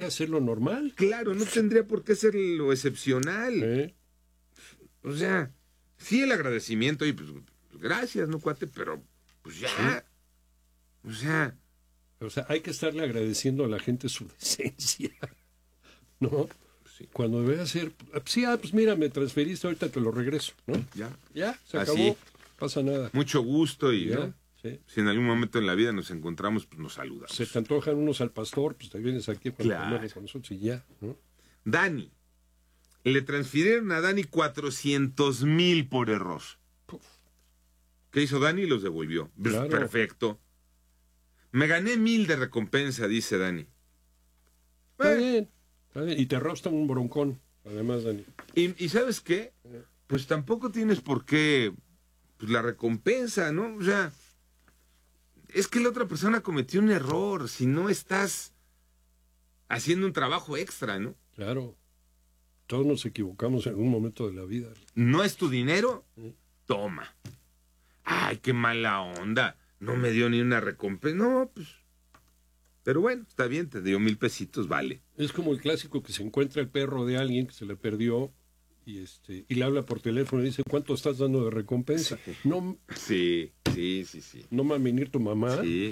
debería ser lo normal. Claro, no tendría por qué ser lo excepcional. O sea, sí el agradecimiento y pues gracias, ¿no, cuate? Pero pues ya. Sí. O sea, hay que estarle agradeciendo a la gente su decencia, ¿no? Sí. Cuando debe ser, sí, pues mira, me transferiste, ahorita te lo regreso, ¿no? Ya, se acabó, no pasa nada. Mucho gusto y, ya, ¿no? Sí. Si en algún momento en la vida nos encontramos, pues nos saludamos. Se te antojan unos al pastor, pues te vienes aquí cuando claro. con nosotros y ya, ¿no? Dani. Le transfirieron a Dani 400,000 por error. Puf. ¿Qué hizo Dani? Los devolvió. Claro. Perfecto. Me gané 1,000 de recompensa, dice Dani. Está bien. Y te rostan un broncón, además, Dani. ¿Y sabes qué? Pues tampoco tienes por qué pues, la recompensa, ¿no? O sea, es que la otra persona cometió un error. Si no estás haciendo un trabajo extra, ¿no? Claro. Todos nos equivocamos en un momento de la vida. ¿No es tu dinero? Toma. Ay, qué mala onda. No me dio ni una recompensa. No, pues. Pero bueno, está bien, te dio 1,000 pesitos, vale. Es como el clásico que se encuentra el perro de alguien que se le perdió y le habla por teléfono y dice, ¿cuánto estás dando de recompensa? Sí. No. Sí. ¿No va a venir tu mamá? Sí.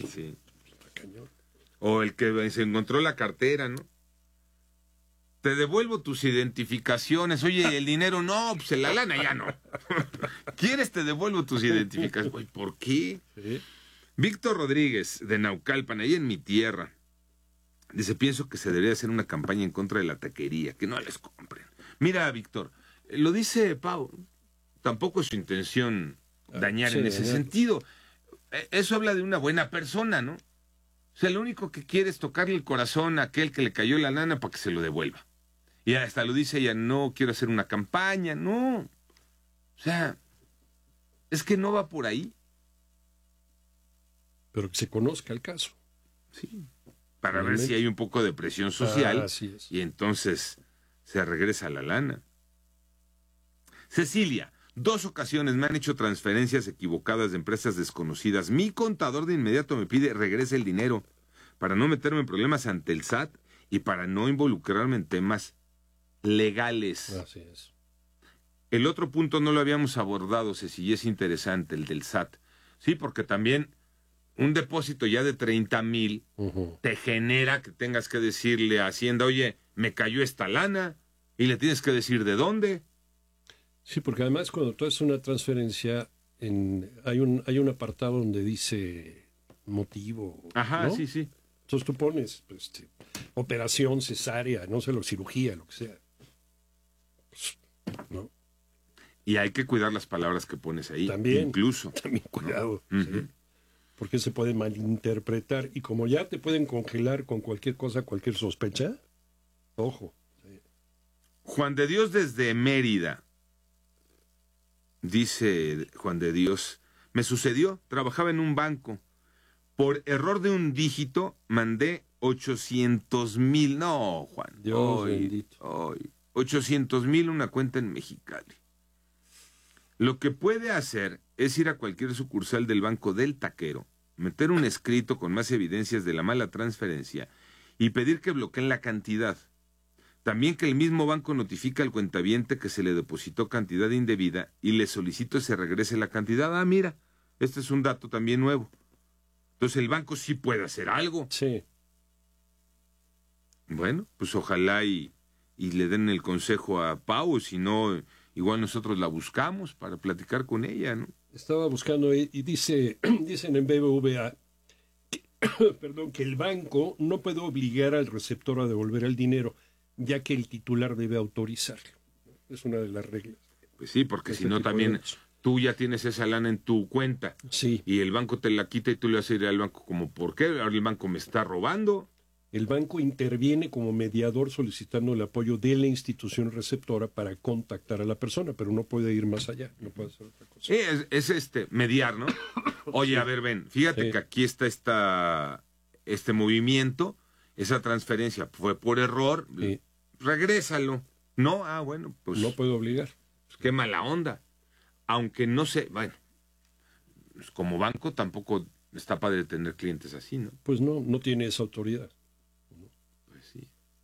O el que se encontró la cartera, ¿no? Te devuelvo tus identificaciones. Oye, el dinero no, pues la lana ya no. ¿Quieres? Te devuelvo tus identificaciones. Güey, ¿por qué? Sí. Víctor Rodríguez, de Naucalpan, ahí en mi tierra, dice, pienso que se debería hacer una campaña en contra de la taquería, que no les compren. Mira, Víctor, lo dice Pau, tampoco es su intención dañar en ese sentido. Eso habla de una buena persona, ¿no? O sea, lo único que quiere es tocarle el corazón a aquel que le cayó la lana para que se lo devuelva. Y hasta lo dice ella, no quiero hacer una campaña, no. O sea, es que no va por ahí. Pero que se conozca el caso. Sí. Para ver si hay un poco de presión social. Así es. Y entonces se regresa la lana. Cecilia, 2 ocasiones me han hecho transferencias equivocadas de empresas desconocidas. Mi contador de inmediato me pide regrese el dinero para no meterme en problemas ante el SAT y para no involucrarme en temas legales. Así es. El otro punto no lo habíamos abordado, Ceci, y es interesante, el del SAT. Sí, porque también un depósito ya de 30,000 te genera que tengas que decirle a Hacienda, oye, me cayó esta lana, y le tienes que decir de dónde. Sí, porque además cuando tú haces una transferencia, hay un apartado donde dice motivo. Ajá, ¿no? sí. Entonces tú pones operación, cesárea, no sé, cirugía, lo que sea. Pues, ¿no? Y hay que cuidar las palabras que pones ahí. También. Incluso. También cuidado. ¿No? ¿Sí? Porque se puede malinterpretar. Y como ya te pueden congelar con cualquier cosa, cualquier sospecha, ojo. Sí. Juan de Dios desde Mérida. Dice Juan de Dios, me sucedió, trabajaba en un banco. Por error de un dígito, mandé 800,000. No, Juan. Dios bendito. 800,000 una cuenta en Mexicali. Lo que puede hacer es ir a cualquier sucursal del banco del taquero, meter un escrito con más evidencias de la mala transferencia y pedir que bloqueen la cantidad. También que el mismo banco notifique al cuentaviente que se le depositó cantidad indebida y le solicito se regrese la cantidad. Ah, mira, este es un dato también nuevo. Entonces el banco sí puede hacer algo. Sí. Bueno, pues ojalá y le den el consejo a Pau, si no, igual nosotros la buscamos para platicar con ella, ¿no? Estaba buscando y dicen en BBVA que el banco no puede obligar al receptor a devolver el dinero, ya que el titular debe autorizarlo. Es una de las reglas. Pues sí, porque si no también tú ya tienes esa lana en tu cuenta. Sí. Y el banco te la quita y tú le vas a ir al banco como, ¿por qué? Ahora el banco me está robando. El banco interviene como mediador solicitando el apoyo de la institución receptora para contactar a la persona, pero no puede ir más allá, no puede hacer otra cosa. Sí, es mediar, ¿no? Oye, sí. A ver, ven, fíjate que aquí está este movimiento, esa transferencia fue por error, regrésalo. No, bueno, pues... No puedo obligar. Pues qué mala onda. Aunque no sé, bueno, pues como banco tampoco está padre tener clientes así, ¿no? Pues no tiene esa autoridad.